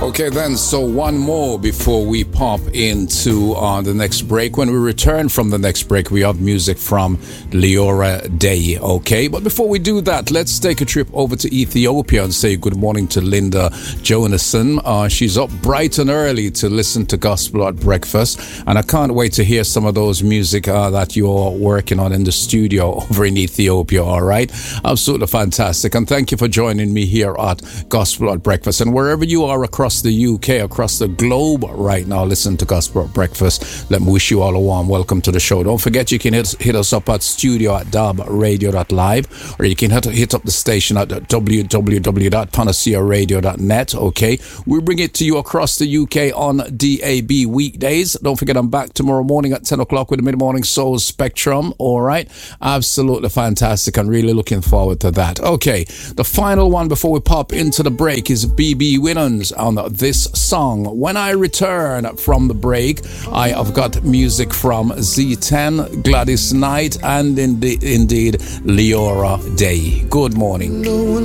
Okay, then, so one more before we pop into the next break. When we return from the next break, we have music from Leora Day, okay? But before we do that, let's take a trip over to Ethiopia and say good morning to Linda Jonasson. She's up bright and early to listen to Gospel at Breakfast, and I can't wait to hear some of those music that you're working on in the studio over in Ethiopia, all right? Absolutely fantastic, and thank you for joining me here at Gospel at Breakfast. And wherever you are across the UK, across the globe right now, listen to Gospel at Breakfast. Let me wish you all a warm welcome to the show. Don't forget you can hit us up at studio@dabradio.live, or you can hit up the station at www.panacearadio.net, okay? We bring it to you across the UK on DAB weekdays. Don't forget I'm back tomorrow morning at 10 o'clock with the Mid-Morning Soul Spectrum, all right? Absolutely fantastic. I'm really looking forward to that. Okay, the final one before we pop into the break is BB Winans on this song. When I return from the break, I have got music from Z10, Gladys Knight, and indeed Leora Day. Good morning.